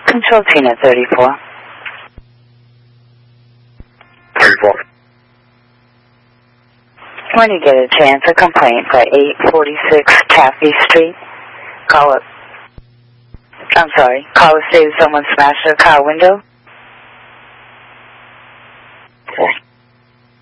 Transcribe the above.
Control Tina 34. 34. When you get a chance, a complaint for 846 Taffy Street. Call us say someone smashed their car window.